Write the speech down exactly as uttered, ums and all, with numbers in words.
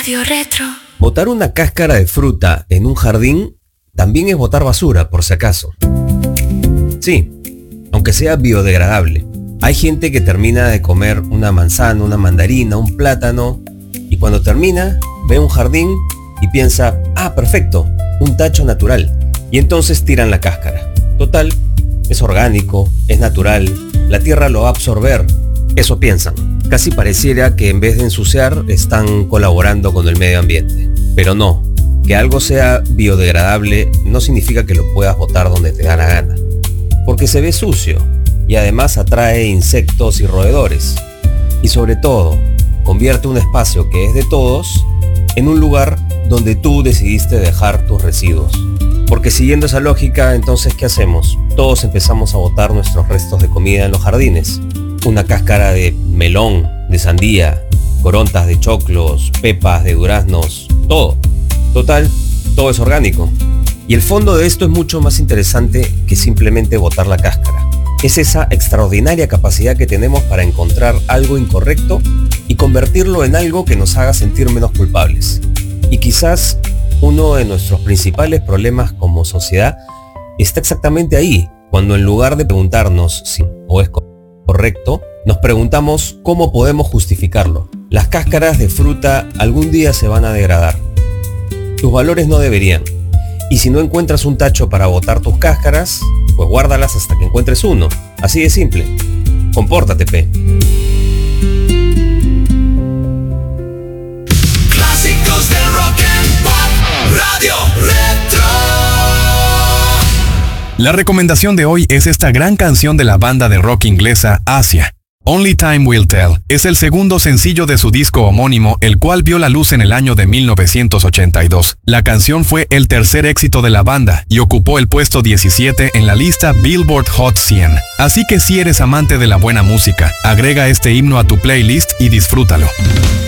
Radio Retro. Botar una cáscara de fruta en un jardín también es botar basura, por si acaso. Sí, aunque sea biodegradable. Hay gente que termina de comer una manzana, una mandarina, un plátano, y cuando termina, ve un jardín y piensa, ah, perfecto, un tacho natural. Y entonces tiran la cáscara. Total, es orgánico, es natural, la tierra lo va a absorber. Eso piensan. Casi pareciera que en vez de ensuciar, están colaborando con el medio ambiente. Pero no, que algo sea biodegradable no significa que lo puedas botar donde te da la gana. Porque se ve sucio y además atrae insectos y roedores. Y sobre todo, convierte un espacio que es de todos en un lugar donde tú decidiste dejar tus residuos. Porque siguiendo esa lógica, entonces, ¿qué hacemos? Todos empezamos a botar nuestros restos de comida en los jardines. Una cáscara de melón, de sandía, corontas de choclos, pepas de duraznos, todo. Total, todo es orgánico. Y el fondo de esto es mucho más interesante que simplemente botar la cáscara. Es esa extraordinaria capacidad que tenemos para encontrar algo incorrecto y convertirlo en algo que nos haga sentir menos culpables. Y quizás uno de nuestros principales problemas como sociedad está exactamente ahí, cuando en lugar de preguntarnos si o es correcto, nos preguntamos cómo podemos justificarlo. Las cáscaras de fruta algún día se van a degradar. Tus valores no deberían. Y si no encuentras un tacho para botar tus cáscaras, pues guárdalas hasta que encuentres uno. Así de simple. Compórtate, pe. Clásicos del rock and pop, Radio Retro. La recomendación de hoy es esta gran canción de la banda de rock inglesa Asia. Only Time Will Tell es el segundo sencillo de su disco homónimo, el cual vio la luz en el año de mil novecientos ochenta y dos. La canción fue el tercer éxito de la banda y ocupó el puesto diecisiete en la lista Billboard Hot cien. Así que si eres amante de la buena música, agrega este himno a tu playlist y disfrútalo.